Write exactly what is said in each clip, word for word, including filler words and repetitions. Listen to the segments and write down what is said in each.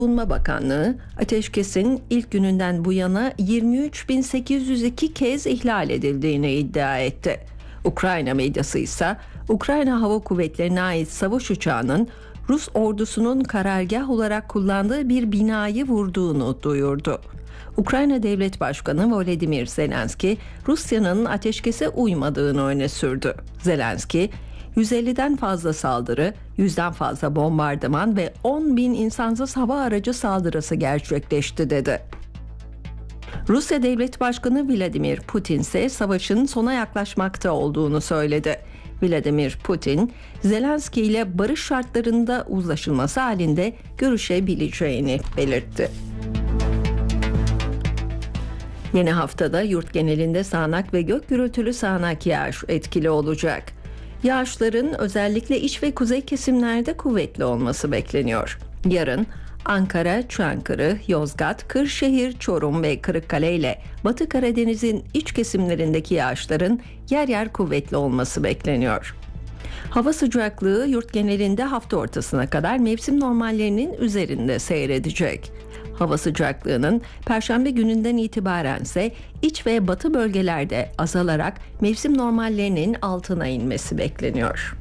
Savunma Bakanlığı, ateşkesin ilk gününden bu yana yirmi üç bin sekiz yüz iki kez ihlal edildiğini iddia etti. Ukrayna medyası ise Ukrayna Hava Kuvvetleri'ne ait savaş uçağının Rus ordusunun karargah olarak kullandığı bir binayı vurduğunu duyurdu. Ukrayna Devlet Başkanı Volodymyr Zelenski, Rusya'nın ateşkese uymadığını öne sürdü. Zelenski, yüz elliden fazla saldırı, yüzden fazla bombardıman ve on bin insansız hava aracı saldırısı gerçekleşti dedi. Rusya Devlet Başkanı Vladimir Putin ise savaşın sona yaklaşmakta olduğunu söyledi. Vladimir Putin, Zelenski ile barış şartlarında uzlaşılması halinde görüşebileceğini belirtti. Yeni haftada yurt genelinde sağanak ve gök gürültülü sağanak yağış etkili olacak. Yağışların özellikle iç ve kuzey kesimlerde kuvvetli olması bekleniyor. Yarın Ankara, Çankırı, Yozgat, Kırşehir, Çorum ve Kırıkkale ile Batı Karadeniz'in iç kesimlerindeki yağışların yer yer kuvvetli olması bekleniyor. Hava sıcaklığı yurt genelinde hafta ortasına kadar mevsim normallerinin üzerinde seyredecek. Hava sıcaklığının Perşembe gününden itibaren ise iç ve batı bölgelerde azalarak mevsim normallerinin altına inmesi bekleniyor.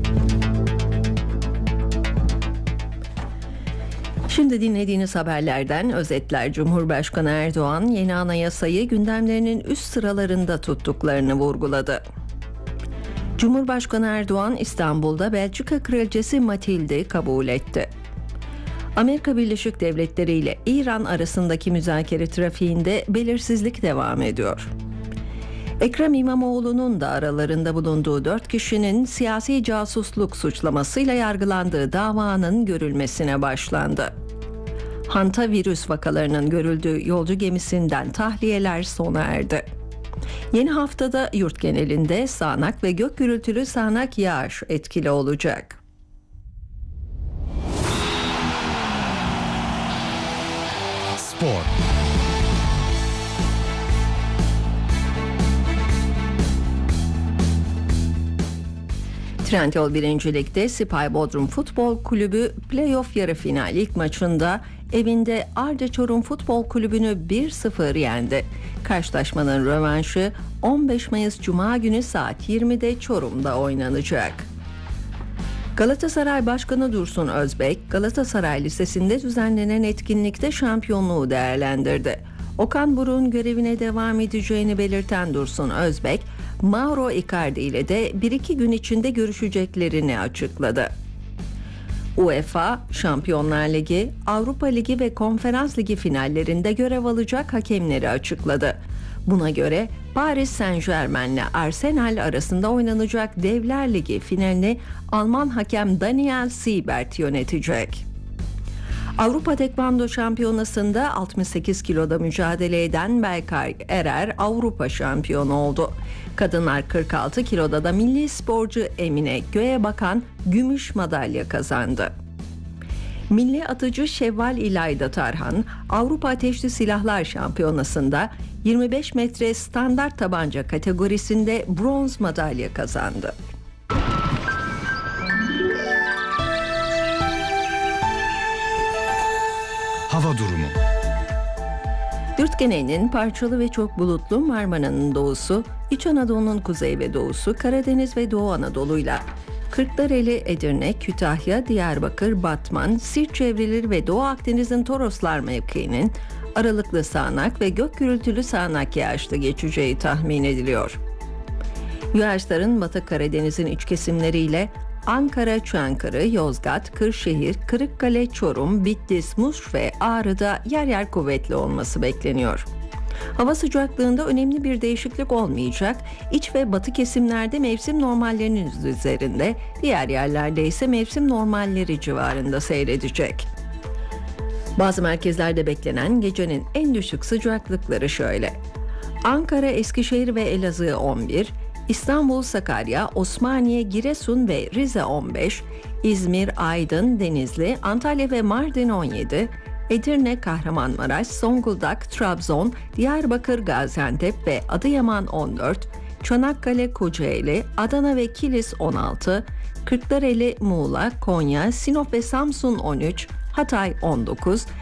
Şimdi dinlediğiniz haberlerden özetler. Cumhurbaşkanı Erdoğan yeni anayasayı gündemlerinin üst sıralarında tuttuklarını vurguladı. Cumhurbaşkanı Erdoğan İstanbul'da Belçika Kraliçesi Matild'i kabul etti. Amerika Birleşik Devletleri ile İran arasındaki müzakere trafiğinde belirsizlik devam ediyor. Ekrem İmamoğlu'nun da aralarında bulunduğu dört kişinin siyasi casusluk suçlamasıyla yargılandığı davanın görülmesine başlandı. Hantavirüs vakalarının görüldüğü yolcu gemisinden tahliyeler sona erdi. Yeni haftada yurt genelinde sağanak ve gök gürültülü sağanak yağış etkili olacak. Spor. Trendyol birincilikte Sipay Bodrum Futbol Kulübü playoff yarı final ilk maçında evinde Arca Çorum Futbol Kulübü'nü bir sıfır yendi. Karşılaşmanın rövanşı on beş Mayıs Cuma günü saat yirmide Çorum'da oynanacak. Galatasaray Başkanı Dursun Özbek, Galatasaray Lisesi'nde düzenlenen etkinlikte şampiyonluğu değerlendirdi. Okan Buruk'un görevine devam edeceğini belirten Dursun Özbek, Mauro Icardi ile de bir iki gün içinde görüşeceklerini açıkladı. UEFA, Şampiyonlar Ligi, Avrupa Ligi ve Konferans Ligi finallerinde görev alacak hakemleri açıkladı. Buna göre Paris Saint-Germain ile Arsenal arasında oynanacak Devler Ligi finalini Alman hakem Daniel Siebert yönetecek. Avrupa Tekvando Şampiyonası'nda altmış sekiz kiloda mücadele eden Berkay Erer Avrupa şampiyonu oldu. Kadınlar kırk altı kiloda da milli sporcu Emine Göğebakan gümüş madalya kazandı. Milli atıcı Şevval İlayda Tarhan Avrupa Ateşli Silahlar Şampiyonası'nda yirmi beş metre standart tabanca kategorisinde bronz madalya kazandı. Hava durumu. Yurt genelinin parçalı ve çok bulutlu, Marmara'nın doğusu, İç Anadolu'nun kuzey ve doğusu, Karadeniz ve Doğu Anadolu'yla Kırklareli, Edirne, Kütahya, Diyarbakır, Batman, Siirt çevreleri ve Doğu Akdeniz'in Toroslar mevkiinin aralıklı sağanak ve gök gürültülü sağanak yağışlı geçeceği tahmin ediliyor. Yağışların Batı Karadeniz'in iç kesimleriyle Ankara, Çankırı, Yozgat, Kırşehir, Kırıkkale, Çorum, Bitlis, Muş ve Ağrı'da yer yer kuvvetli olması bekleniyor. Hava sıcaklığında önemli bir değişiklik olmayacak. İç ve batı kesimlerde mevsim normallerinin üzerinde, diğer yerlerde ise mevsim normalleri civarında seyredecek. Bazı merkezlerde beklenen gecenin en düşük sıcaklıkları şöyle: Ankara, Eskişehir ve Elazığ on bir, İstanbul, Sakarya, Osmaniye, Giresun ve Rize on beş, İzmir, Aydın, Denizli, Antalya ve Mardin on yedi, Edirne, Kahramanmaraş, Zonguldak, Trabzon, Diyarbakır, Gaziantep ve Adıyaman on dört, Çanakkale, Kocaeli, Adana ve Kilis on altı, Kırklareli, Muğla, Konya, Sinop ve Samsun on üç, Hatay on dokuz,